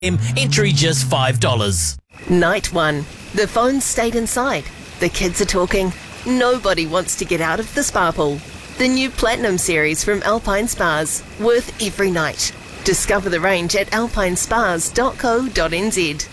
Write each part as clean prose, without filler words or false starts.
Entry just $5. Night 1. The phones stayed inside. The kids are talking. Nobody wants to get out of the spa pool. The new Platinum series from Alpine Spas. Worth every night. Discover the range at alpinespas.co.nz.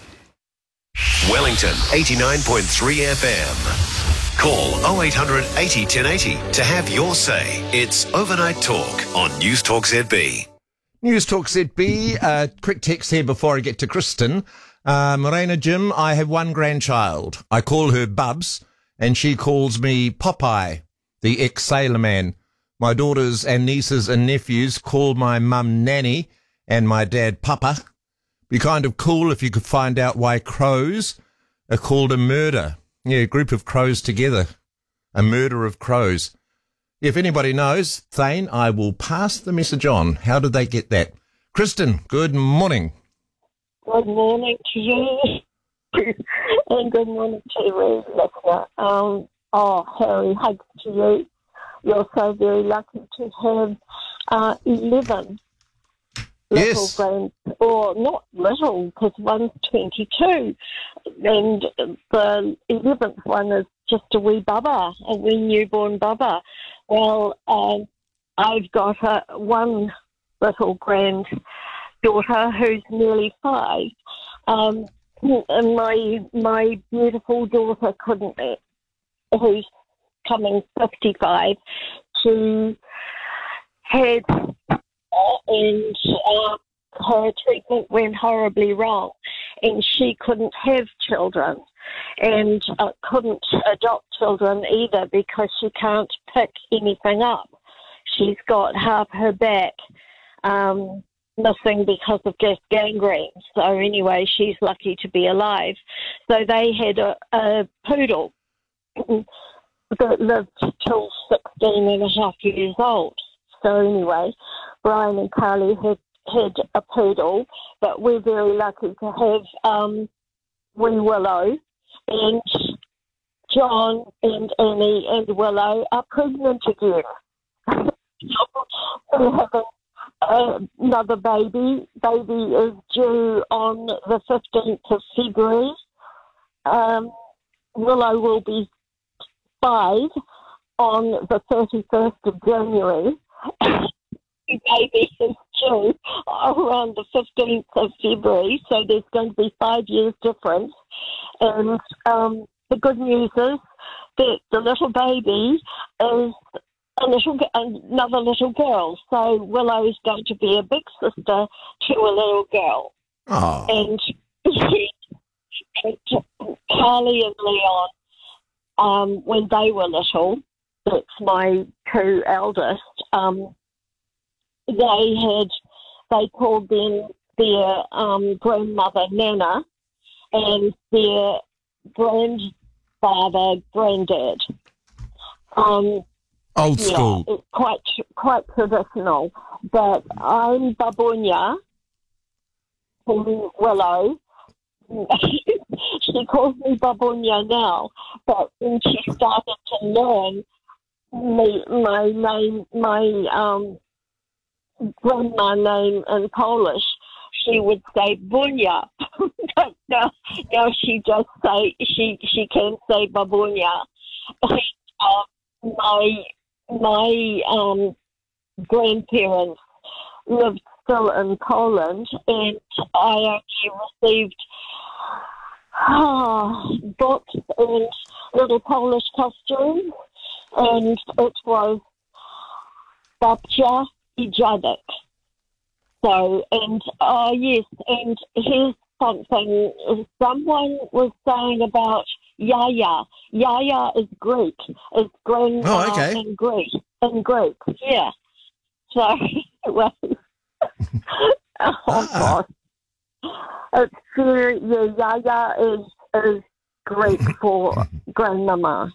Wellington 89.3 FM. Call 0800 80 1080 to have your say. It's Overnight Talk on News Talk ZB. News Talk ZB. Quick text here before I get to Kristen. Morena Jim, I have one grandchild. I call her Bubs, and she calls me Popeye, the ex-sailor man. My daughters and nieces and nephews call my mum Nanny and my dad Papa. Be kind of cool if you could find out why crows are called a murder. Yeah, a group of crows together. A murder of crows. If anybody knows, Thane, I will pass the message on. How did they get that? Kristen, good morning. Good morning to you. And good morning to every listener. Harry, hugs to you. You're so very lucky to have 11 little grand, or not little, because one's 22, and the 11th one is just a wee bubba, a wee newborn bubba. Well, I've got one little granddaughter who's nearly 5, and my beautiful daughter who's coming 55, she had and her treatment went horribly wrong, and she couldn't have children, and couldn't adopt children either because she can't pick anything up. She's got half her back missing because of gangrene. So anyway, she's lucky to be alive. So they had a poodle that lived till 16 and a half years old. So anyway, Brian and Carly had a poodle, but we're very lucky to have wee Willow, and John and Annie and Willow are pregnant again. We're having another baby. Baby is due on the 15th of February. Willow will be 5 on the 31st of January. Baby is due around the 15th of February, so there's going to be 5 years difference. And the good news is that the little baby is another little girl. So Willow is going to be a big sister to a little girl. Oh. And Carly and Leon, when they were little, that's my 2 eldest, they called them their grandmother Nana and their grandfather Granddad. Old school. It's quite traditional. But I'm Babunya, Willow. She calls me Babunya now, but when she started to learn my name, my grandma name in Polish, she would say Bunya. But now she just she can say Babunya. My grandparents lived still in Poland, and I only received books and little Polish costumes, and it was Babcia I Dziadek. So, and yes, and here's something someone was saying about Yaya. Yaya is Greek. It's grandma in Greek. Yeah. So, well, God. It's Yaya is Greek for grandmama.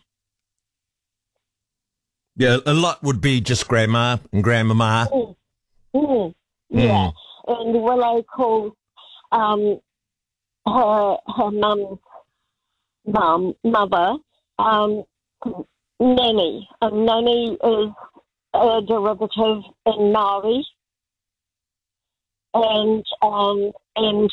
Yeah, a lot would be just grandma and grandmama. Yeah, and Willow calls her mum's mother Nanny, and Nanny is a derivative in Maori, and and